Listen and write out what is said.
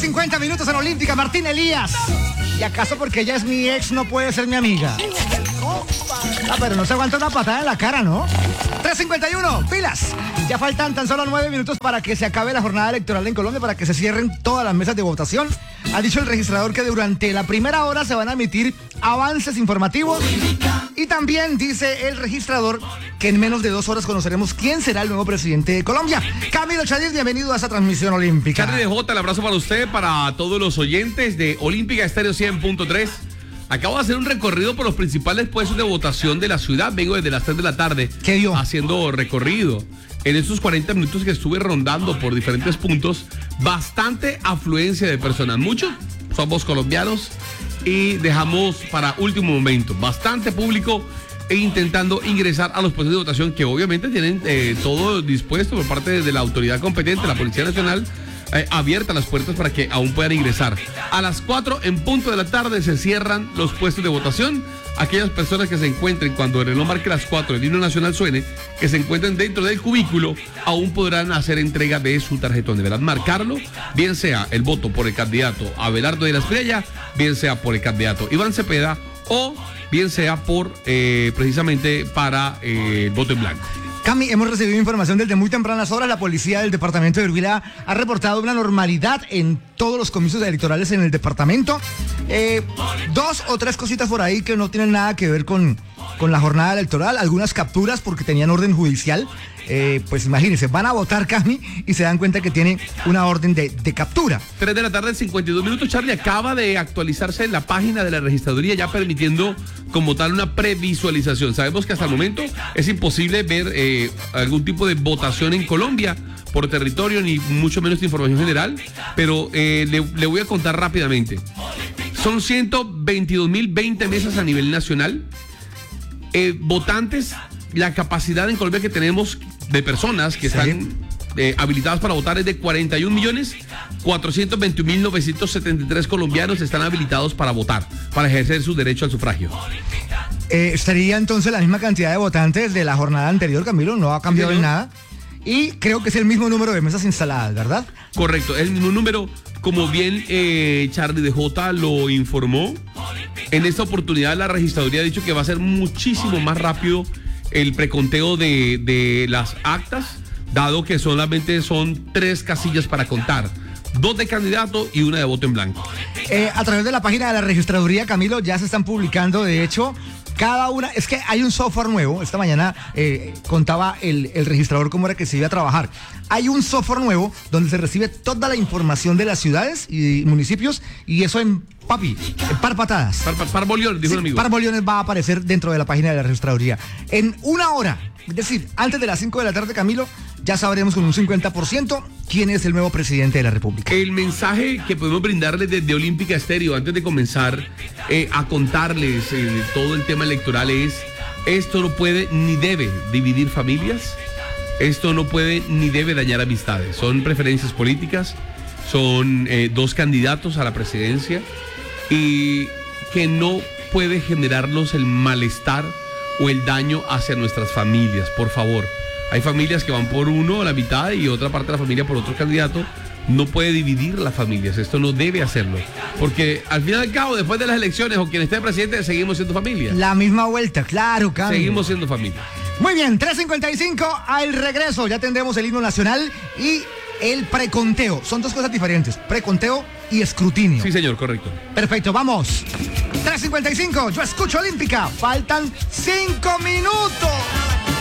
3:50 en Olímpica, Martín Elías. ¿Y acaso porque ella es mi ex no puede ser mi amiga? Pero no se aguanta una patada en la cara, ¿no? 3:51, pilas. Ya faltan tan solo 9 minutos para que se acabe la jornada electoral en Colombia, para que se cierren todas las mesas de votación. Ha dicho el registrador que durante la primera hora se van a emitir avances informativos. Y también dice el registrador que en menos de 2 horas conoceremos quién será el nuevo presidente de Colombia. Camilo Chadid, bienvenido a esta transmisión olímpica. Charlie DJ, el abrazo para usted, para todos los oyentes de Olímpica Estéreo 100.3. Acabo de hacer un recorrido por los principales puestos de votación de la ciudad. Vengo desde las 3 de la tarde. ¿Qué dio? Haciendo recorrido. En estos 40 minutos que estuve rondando por diferentes puntos, bastante afluencia de personas. Muchos somos colombianos y dejamos para último momento. Bastante público e intentando ingresar a los puestos de votación que obviamente tienen todo dispuesto por parte de la autoridad competente, la Policía Nacional. Abiertas las puertas para que aún puedan ingresar. A las 4 en punto de la tarde se cierran los puestos de votación. Aquellas personas que se encuentren, cuando el reloj marque las 4, el himno nacional suene, que se encuentren dentro del cubículo, aún podrán hacer entrega de su tarjetón. Deberán marcarlo, bien sea el voto por el candidato Abelardo de la Espriella, bien sea por el candidato Iván Cepeda, o bien sea por precisamente para el voto en blanco. Cami, hemos recibido información desde muy tempranas horas. La policía del departamento de Huila ha reportado una normalidad en todos los comicios electorales en el departamento. 2 o 3 cositas por ahí que no tienen nada que ver con la jornada electoral. Algunas capturas porque tenían orden judicial. Pues imagínense, van a votar, Cami, y se dan cuenta que tiene una orden de captura. 3 de la tarde, 52 minutos. Charlie, acaba de actualizarse la página de la registraduría, ya permitiendo como tal una previsualización. Sabemos que hasta el momento es imposible ver algún tipo de votación en Colombia por territorio, ni mucho menos de información general, pero le voy a contar rápidamente. Son 122.020 mesas a nivel nacional. Votantes, la capacidad en Colombia que tenemos de personas que están habilitadas para votar es de 41.421.973 colombianos están habilitados para votar, para ejercer su derecho al sufragio. Estaría entonces la misma cantidad de votantes de la jornada anterior, Camilo, no ha cambiado en nada. Y creo que es el mismo número de mesas instaladas, ¿verdad? Correcto, es el mismo número, como bien Charlie DJ lo informó. En esta oportunidad la registraduría ha dicho que va a ser muchísimo más rápido el preconteo de las actas, dado que solamente son 3 casillas para contar. 2 de candidato y 1 de voto en blanco. A través de la página de la registraduría, Camilo, ya se están publicando, de hecho, cada una. Es que hay un software nuevo. Esta mañana contaba el registrador cómo era que se iba a trabajar. Hay un software nuevo donde se recibe toda la información de las ciudades y municipios, y eso en par patadas. Par boliones, dijo un amigo. Par boliones va a aparecer dentro de la página de la registraduría. En 1 hora, es decir, antes de las 5 de la tarde, Camilo, ya sabremos con un 50% quién es el nuevo presidente de la República. El mensaje que podemos brindarles desde Olímpica Estéreo antes de comenzar a contarles todo el tema electoral es: esto no puede ni debe dividir familias, esto no puede ni debe dañar amistades. Son preferencias políticas, son 2 candidatos a la presidencia, y que no puede generarnos el malestar o el daño hacia nuestras familias, por favor. Hay familias que van por uno a la mitad y otra parte de la familia por otro candidato. No puede dividir las familias, esto no debe hacerlo, porque al fin y al cabo, después de las elecciones o quien esté presidente, seguimos siendo familia. La misma vuelta, claro, Camilo. Seguimos siendo familia. Muy bien, 3:55 al regreso, ya tendremos el himno nacional y el preconteo. Son 2 cosas diferentes, preconteo y escrutinio. Sí, señor, correcto. Perfecto, vamos. 3:55, yo escucho Olímpica, faltan 5 minutos.